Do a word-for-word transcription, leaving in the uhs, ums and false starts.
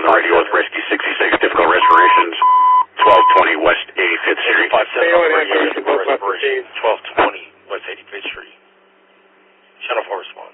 radio with Rescue sixty-six, difficult respirations, twelve twenty West eighty-fifth Street. five seven twelve twenty West eighty-fifth Street. Channel four response.